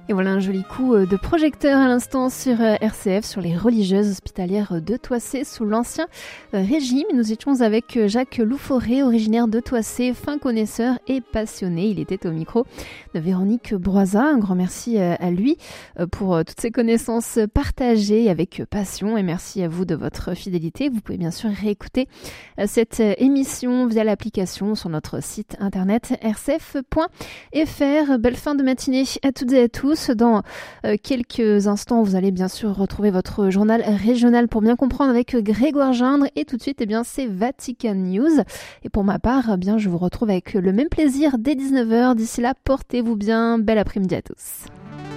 Et voilà un joli coup de projecteur à l'instant sur RCF, sur les religieuses hospitalières de Thoissey sous l'Ancien Régime. Nous étions avec Jacques Louforé, originaire de Thoissey, fin connaisseur et passionné. Il était au micro de Véronique Broisa. Un grand merci à lui pour toutes ces connaissances partagées avec passion, et merci à vous de votre fidélité. Vous pouvez bien sûr réécouter cette émission via l'application sur notre site internet rcf.fr. Belle fin de matinée à toutes et à tous. Dans quelques instants, vous allez bien sûr retrouver votre journal régional pour bien comprendre avec Grégoire Gindre. Et tout de suite, c'est Vatican News. Et pour ma part, je vous retrouve avec le même plaisir dès 19h. D'ici là, portez-vous bien. Bel après-midi à tous.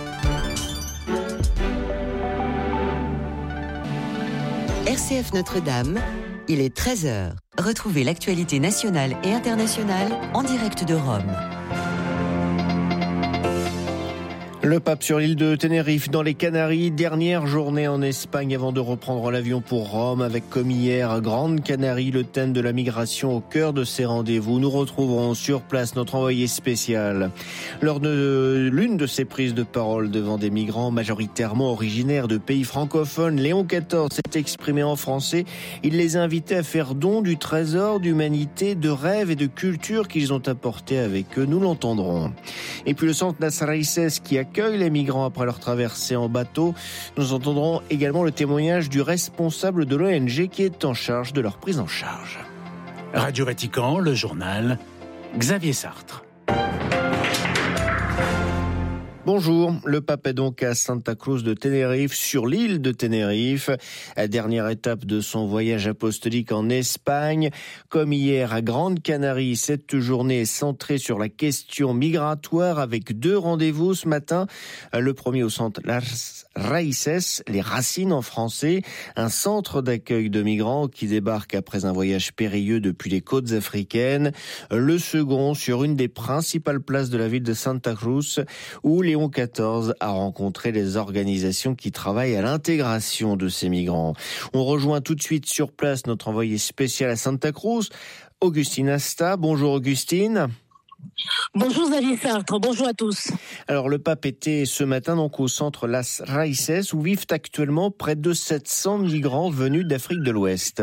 RCF Notre-Dame, il est 13h. Retrouvez l'actualité nationale et internationale en direct de Rome. Le pape sur l'île de Tenerife dans les Canaries, dernière journée en Espagne avant de reprendre l'avion pour Rome avec comme hier Grande Canarie, le thème de la migration au cœur de ses rendez-vous. Nous retrouverons sur place notre envoyé spécial. Lors de l'une de ses prises de parole devant des migrants majoritairement originaires de pays francophones, Léon XIV s'est exprimé en français. Il les a invités à faire don du trésor d'humanité, de rêves et de culture qu'ils ont apporté avec eux. Nous l'entendrons. Et puis le centre Las Raíces qui accueille les migrants après leur traversée en bateau. Nous entendrons également le témoignage du responsable de l'ONG qui est en charge de leur prise en charge. Radio Vatican, le journal, Xavier Sartre. Bonjour, le pape est donc à Santa Cruz de Tenerife, sur l'île de Tenerife, dernière étape de son voyage apostolique en Espagne. Comme hier à Grande Canarie, cette journée est centrée sur la question migratoire avec 2 rendez-vous ce matin. Le premier au centre Las Raíces, les racines en français, un centre d'accueil de migrants qui débarquent après un voyage périlleux depuis les côtes africaines. Le second sur une des principales places de la ville de Santa Cruz où Léon XIV a rencontré les organisations qui travaillent à l'intégration de ces migrants. On rejoint tout de suite sur place notre envoyé spécial à Santa Cruz, Augustine Asta. Bonjour Augustine. Bonjour Xavier Sartre, bonjour à tous. Alors le pape était ce matin donc au centre Las Raíces où vivent actuellement près de 700 migrants venus d'Afrique de l'Ouest.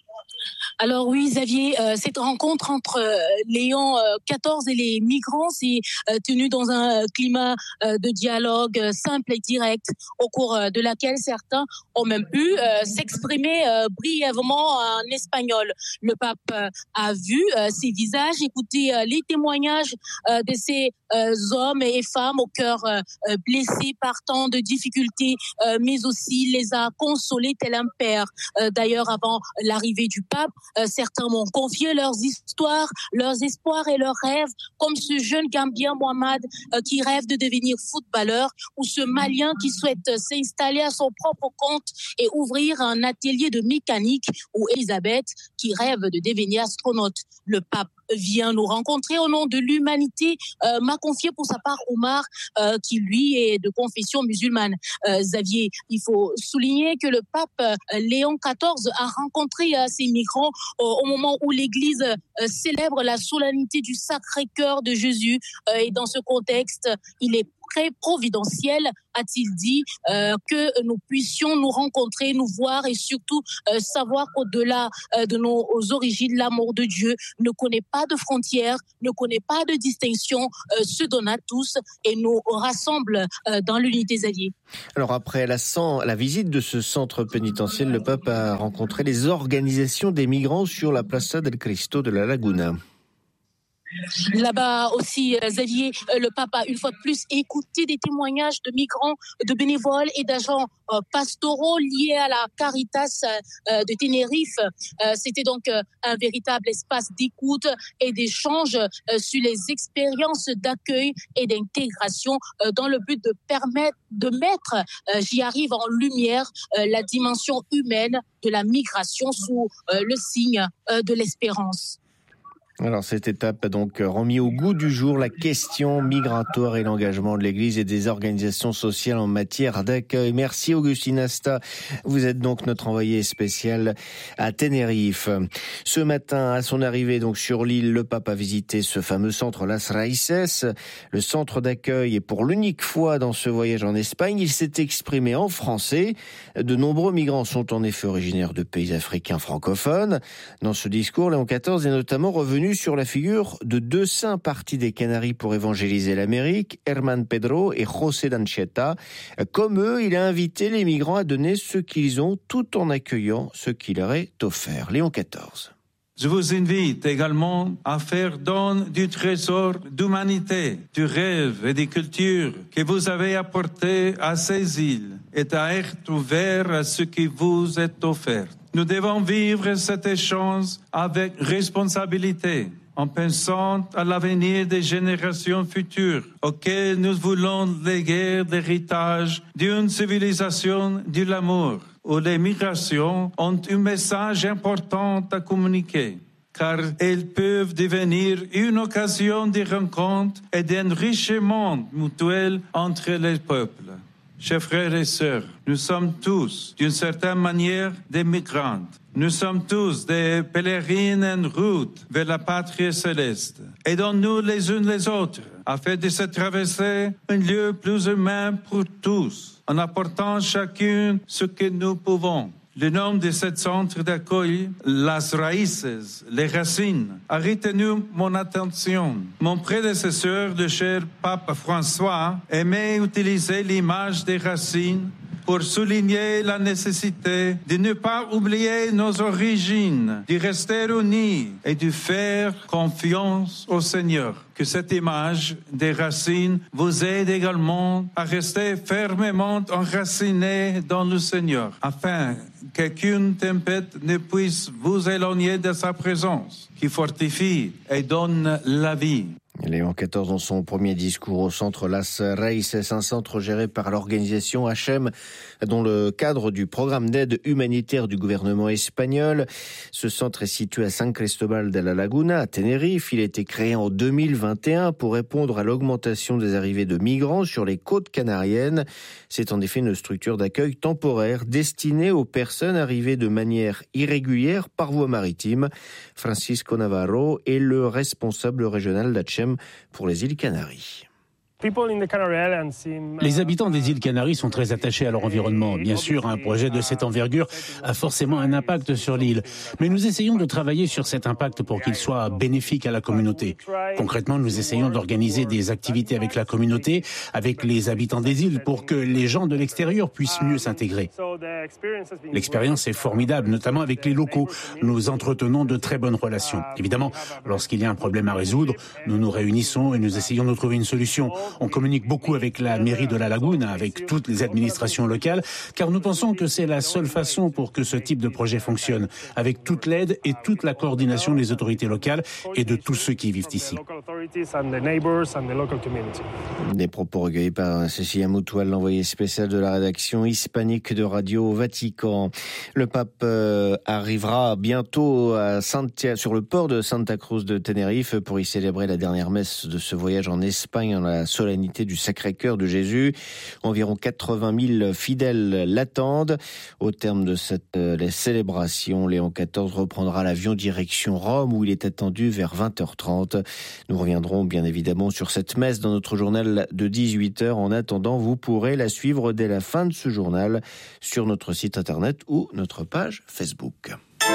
Alors oui, Xavier, cette rencontre entre Léon XIV et les migrants s'est tenue dans un climat de dialogue simple et direct, au cours de laquelle certains ont même pu s'exprimer brièvement en espagnol. Le pape a vu ces visages, écouté les témoignages de ces hommes et femmes au cœur blessés par tant de difficultés, mais aussi les a consolés tel un père. D'ailleurs, avant l'arrivée du pape, certains m'ont confié leurs histoires, leurs espoirs et leurs rêves, comme ce jeune Gambien Mohamed qui rêve de devenir footballeur, ou ce Malien qui souhaite s'installer à son propre compte et ouvrir un atelier de mécanique, ou Elisabeth qui rêve de devenir astronaute. Le pape vient nous rencontrer au nom de l'humanité, m'a confié pour sa part Omar, qui lui est de confession musulmane. Xavier, il faut souligner que le pape Léon XIV a rencontré ces migrants au moment où l'Église célèbre la solennité du Sacré-Cœur de Jésus. Et dans ce contexte, il est très providentiel, a-t-il dit, que nous puissions nous rencontrer, nous voir et surtout savoir qu'au-delà de nos origines, l'amour de Dieu ne connaît pas de frontières, ne connaît pas de distinction, se donne à tous et nous rassemble dans l'unité, Xavier. Alors après la visite de ce centre pénitentiel, le pape a rencontré les organisations des migrants sur la Plaza del Cristo de la Laguna. Là-bas aussi, Xavier, le pape a une fois de plus écouté des témoignages de migrants, de bénévoles et d'agents pastoraux liés à la Caritas de Tenerife. C'était donc un véritable espace d'écoute et d'échange sur les expériences d'accueil et d'intégration dans le but de mettre, j'y arrive, en lumière la dimension humaine de la migration sous le signe de l'espérance. Alors cette étape a donc remis au goût du jour la question migratoire et l'engagement de l'Église et des organisations sociales en matière d'accueil. Merci Augustine Asta, vous êtes donc notre envoyé spécial à Tenerife. Ce matin, à son arrivée donc sur l'île, le pape a visité ce fameux centre Las Raíces, le centre d'accueil, et pour l'unique fois dans ce voyage en Espagne, il s'est exprimé en français. De nombreux migrants sont en effet originaires de pays africains francophones. Dans ce discours, Léon XIV est notamment revenu sur la figure de deux saints partis des Canaries pour évangéliser l'Amérique, Herman Pedro et José d'Anchieta. Comme eux, il a invité les migrants à donner ce qu'ils ont tout en accueillant ce qui leur est offert. Léon XIV. Je vous invite également à faire don du trésor d'humanité, du rêve et des cultures que vous avez apporté à ces îles et à être ouvert à ce qui vous est offert. Nous devons vivre cet échange avec responsabilité, en pensant à l'avenir des générations futures, auxquelles nous voulons léguer l'héritage d'une civilisation de l'amour, où les migrations ont un message important à communiquer, car elles peuvent devenir une occasion de rencontre et d'enrichissement mutuel entre les peuples. Chers frères et sœurs, nous sommes tous, d'une certaine manière, des migrants. Nous sommes tous des pèlerines en route vers la patrie céleste. Aidons-nous les uns les autres, afin de se traverser un lieu plus humain pour tous, en apportant chacun ce que nous pouvons. Le nom de ce centre d'accueil, Las Raíces, les racines, a retenu mon attention. Mon prédécesseur, le cher pape François, aimait utiliser l'image des racines pour souligner la nécessité de ne pas oublier nos origines, de rester unis et de faire confiance au Seigneur. Que cette image des racines vous aide également à rester fermement enracinés dans le Seigneur, afin qu'aucune tempête ne puisse vous éloigner de sa présence, qui fortifie et donne la vie. Léon XIV dans son premier discours au centre Las Raíces, un centre géré par l'organisation HM dans le cadre du programme d'aide humanitaire du gouvernement espagnol. Ce centre est situé à San Cristóbal de la Laguna, à Tenerife. Il a été créé en 2021 pour répondre à l'augmentation des arrivées de migrants sur les côtes canariennes. C'est en effet une structure d'accueil temporaire destinée aux personnes arrivées de manière irrégulière par voie maritime. Francisco Navarro est le responsable régional d'HM pour les îles Canaries. Les habitants des îles Canaries sont très attachés à leur environnement. Bien sûr, un projet de cette envergure a forcément un impact sur l'île. Mais nous essayons de travailler sur cet impact pour qu'il soit bénéfique à la communauté. Concrètement, nous essayons d'organiser des activités avec la communauté, avec les habitants des îles, pour que les gens de l'extérieur puissent mieux s'intégrer. L'expérience est formidable, notamment avec les locaux. Nous entretenons de très bonnes relations. Évidemment, lorsqu'il y a un problème à résoudre, nous nous réunissons et nous essayons de trouver une solution. On communique beaucoup avec la mairie de la Laguna, avec toutes les administrations locales, car nous pensons que c'est la seule façon pour que ce type de projet fonctionne, avec toute l'aide et toute la coordination des autorités locales et de tous ceux qui vivent ici. Des propos recueillis par Cécilia Mutual, l'envoyée spéciale de la rédaction hispanique de Radio Vatican. Le pape arrivera bientôt sur le port de Santa Cruz de Tenerife pour y célébrer la dernière messe de ce voyage en Espagne, en la solennité du Sacré-Cœur de Jésus. Environ 80 000 fidèles l'attendent. Au terme de cette célébration, Léon XIV reprendra l'avion direction Rome, où il est attendu vers 20h30. Nous reviendrons bien évidemment sur cette messe dans notre journal de 18h. En attendant, vous pourrez la suivre dès la fin de ce journal sur notre site internet ou notre page Facebook.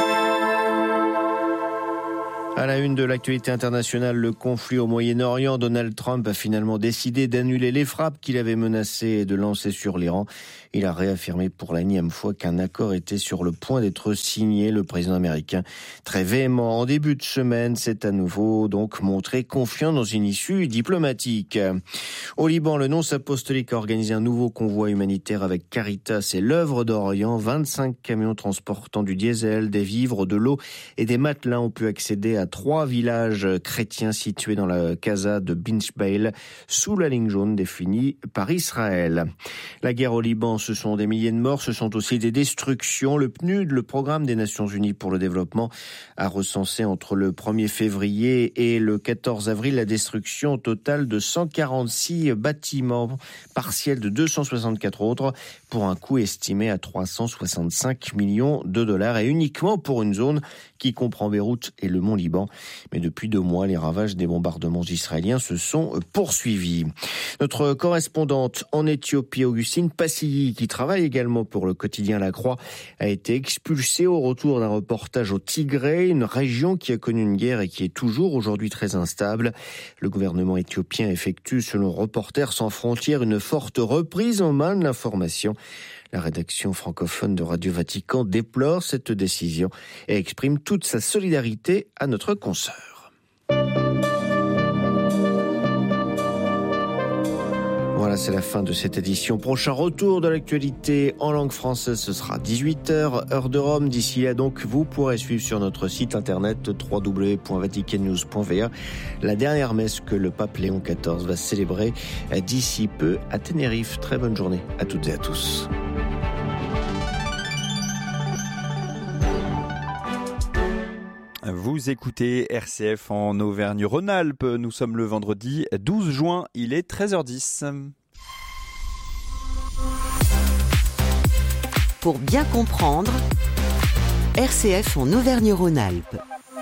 À la une de l'actualité internationale, le conflit au Moyen-Orient, Donald Trump a finalement décidé d'annuler les frappes qu'il avait menacé de lancer sur l'Iran. Il a réaffirmé pour la énième fois qu'un accord était sur le point d'être signé. Le président américain, très véhément en début de semaine, s'est à nouveau donc montré confiant dans une issue diplomatique. Au Liban, le nonce apostolique a organisé un nouveau convoi humanitaire avec Caritas et l'Œuvre d'Orient. 25 camions transportant du diesel, des vivres, de l'eau et des matelas ont pu accéder à 3 villages chrétiens situés dans la Casa de Binchbail, sous la ligne jaune définie par Israël. La guerre au Liban, ce sont des milliers de morts, ce sont aussi des destructions. Le PNUD, le Programme des Nations Unies pour le développement, a recensé entre le 1er février et le 14 avril la destruction totale de 146 bâtiments, partiels de 264 autres, pour un coût estimé à 365 millions de dollars, et uniquement pour une zone qui comprend Beyrouth et le Mont-Liban. Mais depuis 2 mois, les ravages des bombardements israéliens se sont poursuivis. Notre correspondante en Éthiopie, Augustine Passilly, qui travaille également pour le quotidien La Croix, a été expulsée au retour d'un reportage au Tigré, une région qui a connu une guerre et qui est toujours aujourd'hui très instable. Le gouvernement éthiopien effectue, selon Reporters sans frontières, une forte reprise en main de l'information. La rédaction francophone de Radio Vatican déplore cette décision et exprime toute sa solidarité à notre consoeur. Voilà, c'est la fin de cette édition. Prochain retour de l'actualité en langue française, ce sera 18h, heure de Rome. D'ici là, donc, vous pourrez suivre sur notre site internet www.vaticannews.va la dernière messe que le pape Léon XIV va célébrer d'ici peu à Tenerife. Très bonne journée à toutes et à tous. Vous écoutez RCF en Auvergne-Rhône-Alpes. Nous sommes le vendredi 12 juin, il est 13h10. Pour bien comprendre, RCF en Auvergne-Rhône-Alpes.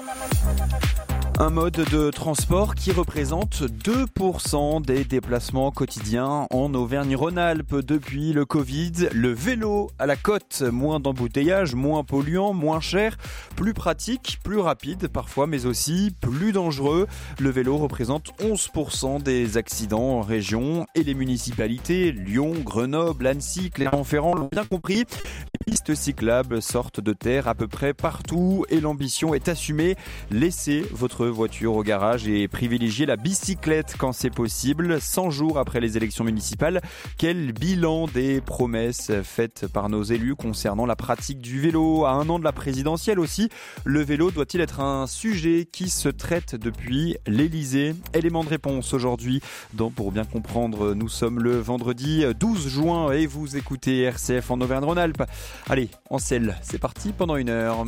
Un mode de transport qui représente 2% des déplacements quotidiens en Auvergne-Rhône-Alpes depuis le Covid. Le vélo à la côte, moins d'embouteillage, moins polluant, moins cher, plus pratique, plus rapide parfois, mais aussi plus dangereux. Le vélo représente 11% des accidents en région, et les municipalités, Lyon, Grenoble, Annecy, Clermont-Ferrand l'ont bien compris. Les pistes cyclables sortent de terre à peu près partout et l'ambition est assumée. Laissez votre voiture au garage et privilégiez la bicyclette quand c'est possible. 100 jours après les élections municipales, quel bilan des promesses faites par nos élus concernant la pratique du vélo? À 1 an de la présidentielle aussi, le vélo doit-il être un sujet qui se traite depuis l'Elysée? Élément de réponse aujourd'hui dans Pour bien comprendre. Nous sommes le vendredi 12 juin et vous écoutez RCF en Auvergne-Rhône-Alpes. Allez, en selle, c'est parti pendant 1 heure.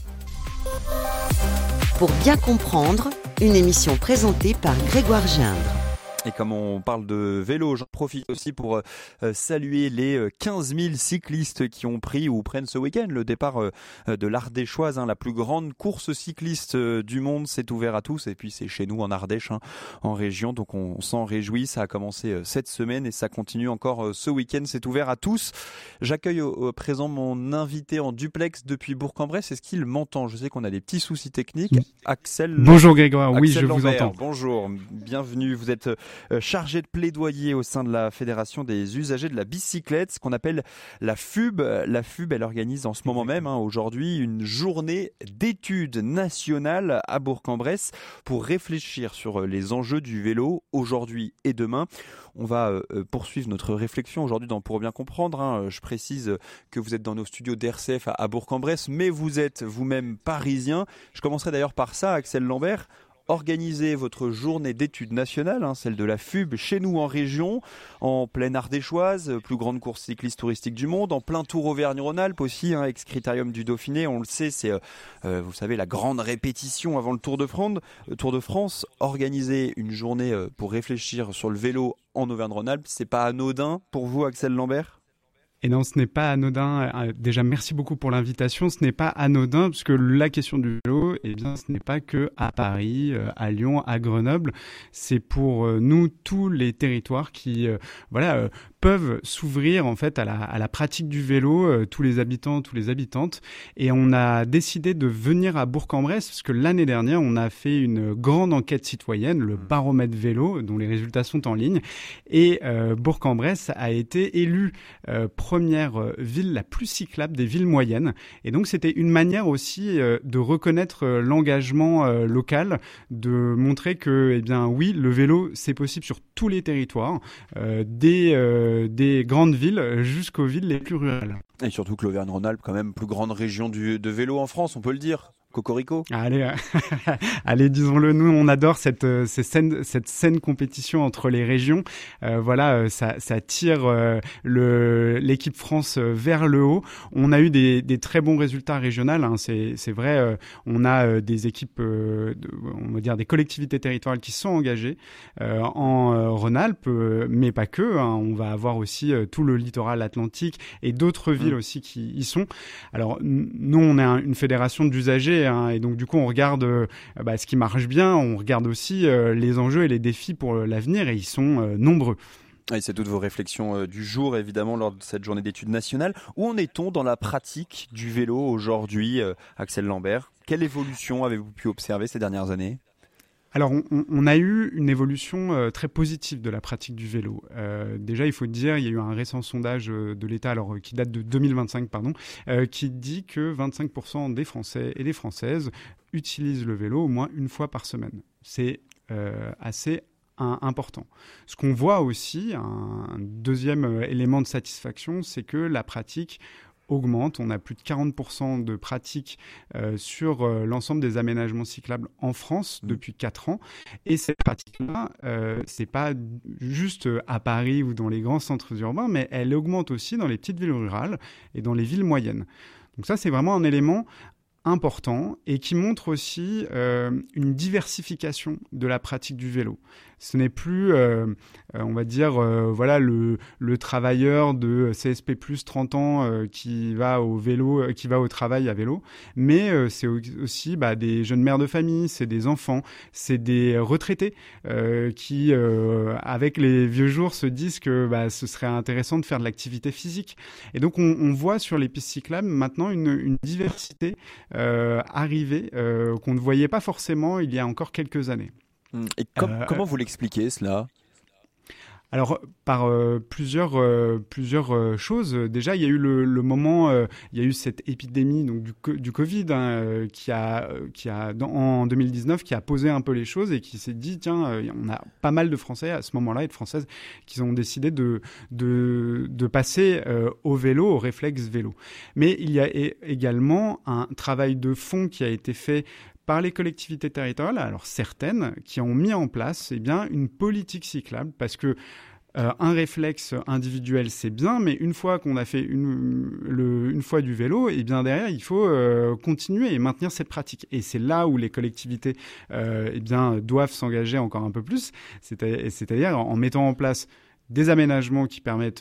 Pour bien comprendre, une émission présentée par Grégoire Gindre. Et comme on parle de vélo, j'en profite aussi pour saluer les 15 000 cyclistes qui ont pris ou prennent ce week-end le départ de l'Ardéchoise, la plus grande course cycliste du monde. C'est ouvert à tous et puis c'est chez nous en Ardèche, en région, donc on s'en réjouit. Ça a commencé cette semaine et ça continue encore ce week-end. C'est ouvert à tous. J'accueille au présent mon invité en duplex depuis Bourg-en-Bresse. Est-ce qu'il m'entend? Je sais qu'on a des petits soucis techniques. Axel. Bonjour Grégoire, oui, Axel je Lambert, vous entends. Bonjour, bienvenue. Vous êtes chargé de plaidoyer au sein de la Fédération des usagers de la bicyclette, ce qu'on appelle la FUB. La FUB, elle organise en ce moment même, aujourd'hui, une journée d'études nationales à Bourg-en-Bresse pour réfléchir sur les enjeux du vélo aujourd'hui et demain. On va poursuivre notre réflexion aujourd'hui dans Pour bien comprendre. Je précise que vous êtes dans nos studios d'RCF à Bourg-en-Bresse, mais vous êtes vous-même parisien. Je commencerai d'ailleurs par ça, Axel Lambert. Organisez votre journée d'études nationales, celle de la FUB, chez nous en région, en pleine Ardéchoise, plus grande course cycliste touristique du monde, en plein Tour Auvergne-Rhône-Alpes aussi, ex-critérium du Dauphiné, on le sait, c'est, vous savez, la grande répétition avant le Tour de France. Organiser une journée pour réfléchir sur le vélo en Auvergne-Rhône-Alpes, c'est pas anodin pour vous, Axel Lambert ? Et non, ce n'est pas anodin. Déjà, merci beaucoup pour l'invitation. Ce n'est pas anodin parce que la question du vélo, ce n'est pas que à Paris, à Lyon, à Grenoble. C'est pour nous tous les territoires qui, peuvent s'ouvrir en fait à la pratique du vélo, tous les habitants, toutes les habitantes. Et on a décidé de venir à Bourg-en-Bresse parce que l'année dernière, on a fait une grande enquête citoyenne, le baromètre vélo, dont les résultats sont en ligne. Et Bourg-en-Bresse a été élue première ville la plus cyclable des villes moyennes. Et donc, c'était une manière aussi de reconnaître l'engagement local, de montrer que, oui, le vélo, c'est possible sur tous les territoires, des grandes villes jusqu'aux villes les plus rurales. Et surtout que l'Auvergne-Rhône-Alpes, quand même, plus grande région de vélo en France, on peut le dire. Cocorico. Allez, allez, disons-le, nous on adore cette saine compétition entre les régions. Ça tire l'équipe France vers le haut. On a eu des très bons résultats régionaux. C'est vrai. On a des équipes, on va dire des collectivités territoriales qui sont engagées en Rhône-Alpes, mais pas que. On va avoir aussi tout le littoral atlantique et d'autres villes aussi qui y sont. Alors nous, on est une fédération d'usagers. Et donc du coup on regarde ce qui marche bien, on regarde aussi les enjeux et les défis pour l'avenir, et ils sont nombreux. Et c'est toutes vos réflexions du jour, évidemment, lors de cette journée d'études nationales. Où en est-on dans la pratique du vélo aujourd'hui, Axel Lambert? Quelle évolution avez-vous pu observer ces dernières années? Alors, on a eu une évolution très positive de la pratique du vélo. Déjà, il faut dire, il y a eu un récent sondage de l'État, qui date de 2025, qui dit que 25% des Français et des Françaises utilisent le vélo au moins une fois par semaine. C'est assez important. Ce qu'on voit aussi, un deuxième élément de satisfaction, c'est que la pratique augmente. On a plus de 40% de pratiques sur l'ensemble des aménagements cyclables en France depuis 4 ans. Et cette pratique-là, c'est pas juste à Paris ou dans les grands centres urbains, mais elle augmente aussi dans les petites villes rurales et dans les villes moyennes. Donc ça, c'est vraiment un élément important et qui montre aussi une diversification de la pratique du vélo. Ce n'est plus, on va dire, le travailleur de CSP+ 30 ans qui va au travail à vélo, mais c'est aussi des jeunes mères de famille, c'est des enfants, c'est des retraités qui, avec les vieux jours, se disent que ce serait intéressant de faire de l'activité physique. Et donc, on voit sur les pistes cyclables maintenant une diversité arriver qu'on ne voyait pas forcément il y a encore quelques années. Et comment vous l'expliquez cela ? Alors, par plusieurs choses. Déjà, il y a eu le moment, il y a eu cette épidémie donc du Covid qui a en 2019 qui a posé un peu les choses et qui s'est dit tiens, on a pas mal de Français à ce moment-là et de Françaises qui ont décidé de passer au vélo, au réflexe vélo. Mais il y a également un travail de fond qui a été fait par les collectivités territoriales, alors certaines, qui ont mis en place une politique cyclable, parce que un réflexe individuel, c'est bien, mais une fois qu'on a fait une fois du vélo, derrière, il faut continuer et maintenir cette pratique. Et c'est là où les collectivités doivent s'engager encore un peu plus, c'est-à-dire en mettant en place des aménagements qui permettent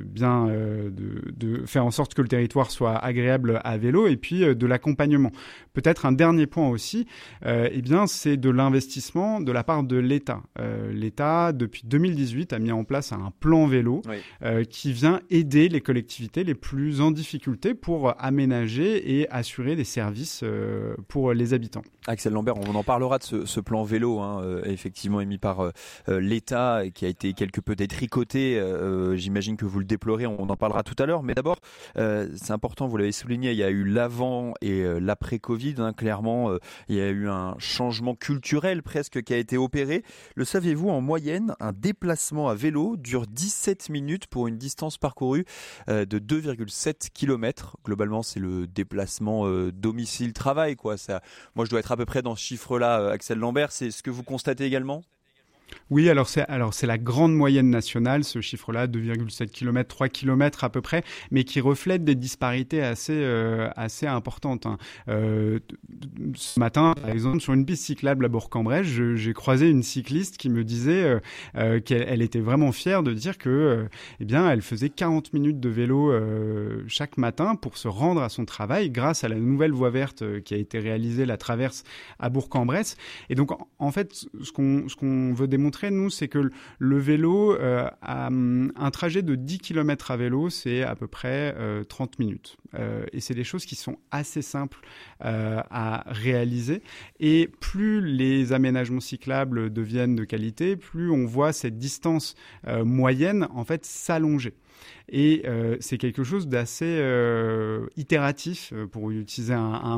de faire en sorte que le territoire soit agréable à vélo, et puis de l'accompagnement. Peut-être un dernier point aussi, c'est de l'investissement de la part de l'État. L'État, depuis 2018, a mis en place un plan vélo qui vient aider les collectivités les plus en difficulté pour aménager et assurer des services pour les habitants. Axel Lambert, on en parlera de ce plan vélo, effectivement émis par l'État et qui a été quelque peu détricoté. J'imagine que vous le déplorez, on en parlera tout à l'heure. Mais d'abord, c'est important, vous l'avez souligné, il y a eu l'avant et l'après-Covid. Clairement, il y a eu un changement culturel presque qui a été opéré. Le saviez-vous, en moyenne, un déplacement à vélo dure 17 minutes pour une distance parcourue de 2,7 km. Globalement, c'est le déplacement domicile-travail, quoi. Moi, je dois être à peu près dans ce chiffre-là, Axel Lambert. C'est ce que vous constatez également ? Oui, alors c'est la grande moyenne nationale, ce chiffre-là, 2,7 km, 3 km à peu près, mais qui reflète des disparités assez importantes. Ce matin, par exemple, sur une piste cyclable à Bourg-en-Bresse, j'ai croisé une cycliste qui me disait qu'elle était vraiment fière de dire que, elle faisait 40 minutes de vélo chaque matin pour se rendre à son travail grâce à la nouvelle voie verte qui a été réalisée, la traverse à Bourg-en-Bresse. Et donc, en fait, ce qu'on veut démontrer, nous, c'est que le vélo, un trajet de 10 km à vélo, c'est à peu près 30 minutes. Et c'est des choses qui sont assez simples à réaliser. Et plus les aménagements cyclables deviennent de qualité, plus on voit cette distance moyenne, en fait, s'allonger. Et c'est quelque chose d'assez itératif, pour utiliser un